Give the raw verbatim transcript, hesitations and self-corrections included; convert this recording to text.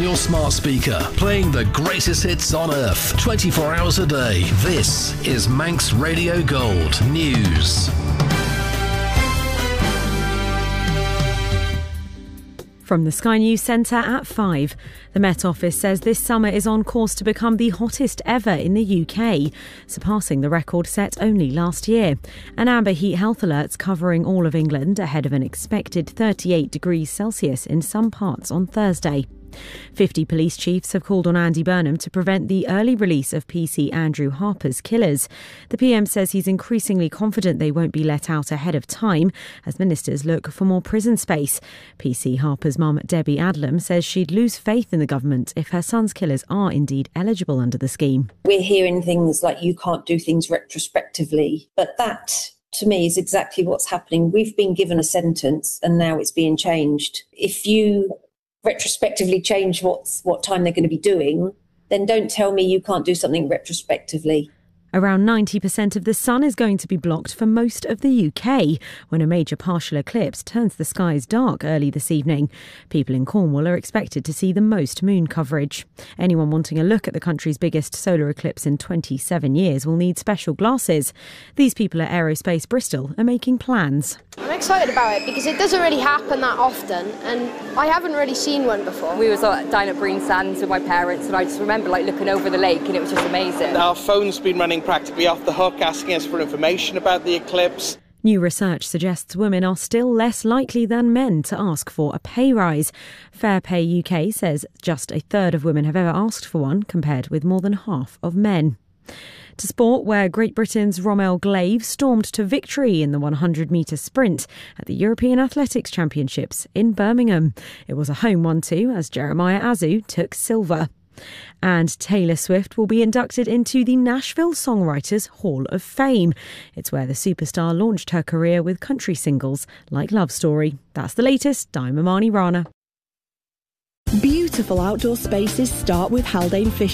your smart speaker, playing the greatest hits on earth, twenty-four hours a day. This is Manx Radio Gold News. From the Sky News Centre at five. The Met Office says this summer is on course to become the hottest ever in the U K, surpassing the record set only last year. An amber heat health alert's covering all of England ahead of an expected thirty-eight degrees Celsius in some parts on Thursday. fifty police chiefs have called on Andy Burnham to prevent the early release of P C Andrew Harper's killers. The P M says he's increasingly confident they won't be let out ahead of time as ministers look for more prison space. P C Harper's mum, Debbie Adlam, says she'd lose faith in the government if her son's killers are indeed eligible under the scheme. We're hearing things like you can't do things retrospectively, but that to me is exactly what's happening. We've been given a sentence and now it's being changed. If you retrospectively change what's what time they're going to be doing, then don't tell me you can't do something retrospectively. Around ninety percent of the sun is going to be blocked for most of the U K when a major partial eclipse turns the skies dark early this evening. People in Cornwall are expected to see the most moon coverage. Anyone wanting a look at the country's biggest solar eclipse in twenty-seven years will need special glasses. These people at Aerospace Bristol are making plans. I'm excited about it because it doesn't really happen that often and I haven't really seen one before. We were down at Breen Sands with my parents and I just remember like looking over the lake and it was just amazing. Our phone's been running practically off the hook asking us for information about the eclipse. New research suggests women are still less likely than men to ask for a pay rise. Fair Pay U K says just a third of women have ever asked for one, compared with more than half of men. To sport, where Great Britain's Rommel Glave stormed to victory in the one hundred metre sprint at the European Athletics Championships in Birmingham. It was a home one too, as Jeremiah Azu took silver. And Taylor Swift will be inducted into the Nashville Songwriters Hall of Fame. It's where the superstar launched her career with country singles like Love Story. That's the latest. I'm Imani Rana. Beautiful outdoor spaces start with Haldane Fishing.